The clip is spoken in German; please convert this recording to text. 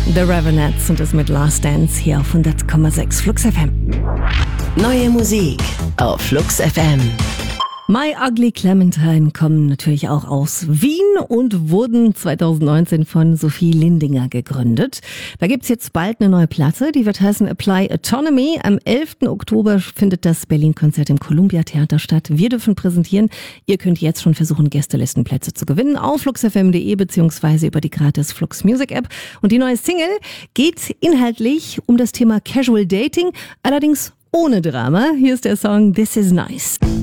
The Ravenettes und das mit Last Dance hier auf 100,6 Flux FM. Neue Musik auf Flux FM. My Ugly Clementine kommen natürlich auch aus Wien und wurden 2019 von Sophie Lindinger gegründet. Da gibt's jetzt bald eine neue Platte, die wird heißen Apply Autonomy. Am 11. Oktober findet das Berlin-Konzert im Columbia Theater statt. Wir dürfen präsentieren. Ihr könnt jetzt schon versuchen, Gästelistenplätze zu gewinnen auf fluxfm.de beziehungsweise über die gratis Flux Music App. Und die neue Single geht inhaltlich um das Thema Casual Dating, allerdings ohne Drama. Hier ist der Song This Is Nice.